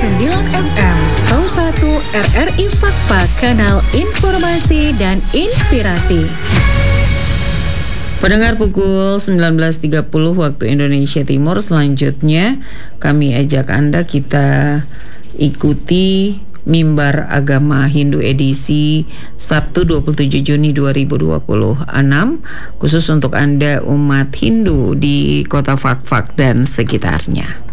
FM, Pro 1 RRI Fakfa, kanal informasi dan inspirasi. Pendengar, pukul 19.30 waktu Indonesia Timur. Selanjutnya kami ajak Anda kita ikuti Mimbar Agama Hindu edisi Sabtu 27 Juni 2026, khusus untuk Anda umat Hindu di kota Fakfak dan sekitarnya.